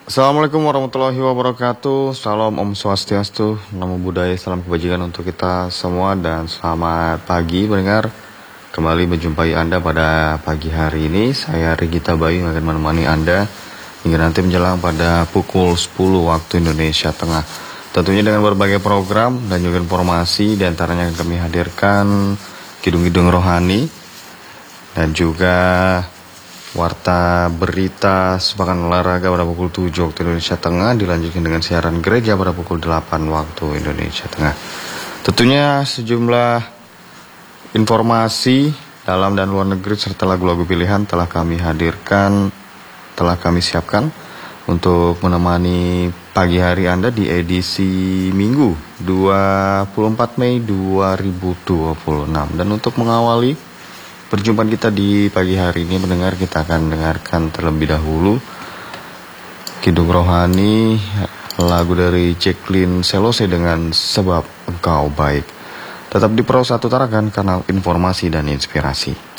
Assalamualaikum warahmatullahi wabarakatuh. Salam Om Swastiastu, Namo Buddhaya, salam kebajikan untuk kita semua. Dan selamat pagi pendengar. Kembali menjumpai Anda pada pagi hari ini. Saya Regita Bayu yang akan menemani Anda hingga nanti menjelang pada pukul 10 waktu Indonesia Tengah. Tentunya dengan berbagai program dan juga informasi. Di antaranya yang kami hadirkan Kidung-Kidung Rohani dan juga warta berita sepakan olahraga pada pukul 7 waktu Indonesia Tengah, dilanjutkan dengan siaran gereja pada pukul 8 waktu Indonesia Tengah. Tentunya sejumlah informasi dalam dan luar negeri serta lagu-lagu pilihan telah kami hadirkan, telah kami siapkan untuk menemani pagi hari Anda di edisi Minggu 24 Mei 2026. Dan untuk mengawali perjumpaan kita di pagi hari ini, mendengar, kita akan dengarkan terlebih dahulu Kidung Rohani, lagu dari Jacqueline Selose dengan Sebab Engkau Baik. Tetap di Pro 1 Tarakan, kanal informasi dan inspirasi.